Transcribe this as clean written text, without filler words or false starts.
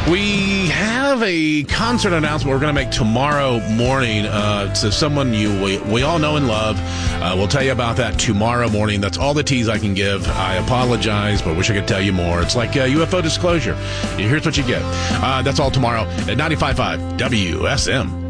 We have a concert announcement we're going to make tomorrow morning to someone we all know and love. We'll tell you about that tomorrow morning. That's all the tease I can give. I apologize, but wish I could tell you more. It's like UFO disclosure. Here's what you get. That's all tomorrow at 95.5 WSM.